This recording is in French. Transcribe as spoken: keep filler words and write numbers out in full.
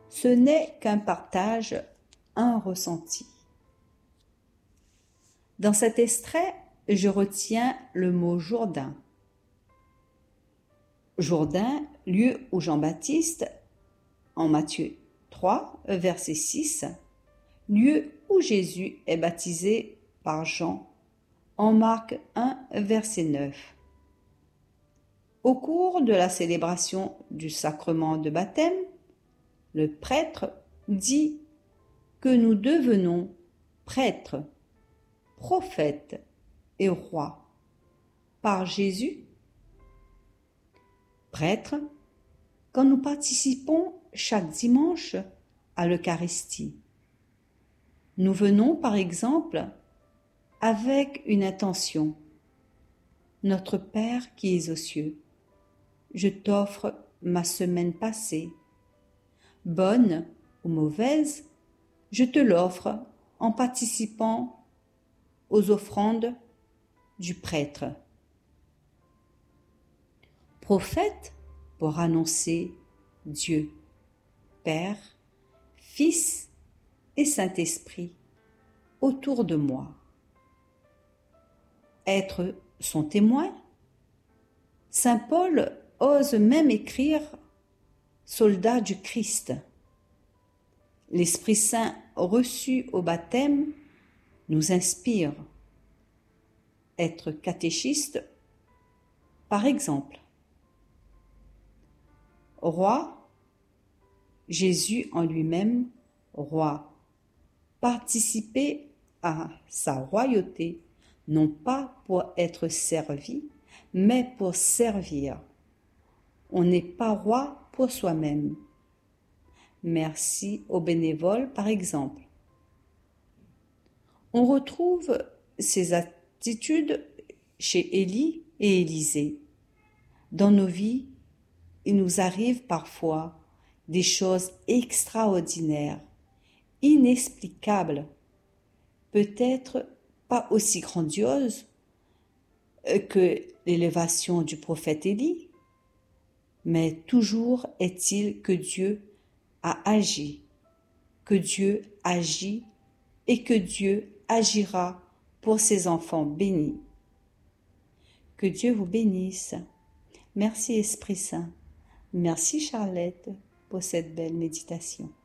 Ce n'est qu'un partage, un ressenti. Dans cet extrait, je retiens le mot Jourdain. Jourdain, lieu où Jean-Baptiste, en Matthieu trois, verset six, lieu où Jésus est baptisé par Jean, en Marc un, verset neuf. Au cours de la célébration du sacrement de baptême, le prêtre dit que nous devenons prêtres, prophètes et rois par Jésus. Prêtres, quand nous participons chaque dimanche à l'Eucharistie. Nous venons par exemple avec une intention. Notre Père qui es aux cieux, je t'offre ma semaine passée. Bonne ou mauvaise, je te l'offre en participant aux offrandes du prêtre. Prophète pour annoncer Dieu, Père, Fils et Saint-Esprit autour de moi. Être son témoin, Saint Paul ose même écrire « Soldat du Christ ». L'Esprit Saint reçu au baptême nous inspire. Être catéchiste, par exemple. Roi, Jésus en lui-même, roi. Participer à sa royauté, non pas pour être servi, mais pour servir. On n'est pas roi pour soi-même. Merci aux bénévoles, par exemple. On retrouve ces attitudes chez Élie et Élisée. Dans nos vies, il nous arrive parfois des choses extraordinaires, inexplicables, peut-être pas aussi grandioses que l'élévation du prophète Élie, mais toujours est-il que Dieu a agi, que Dieu agit et que Dieu agira pour ses enfants bénis. Que Dieu vous bénisse. Merci Esprit Saint. Merci Charlotte pour cette belle méditation.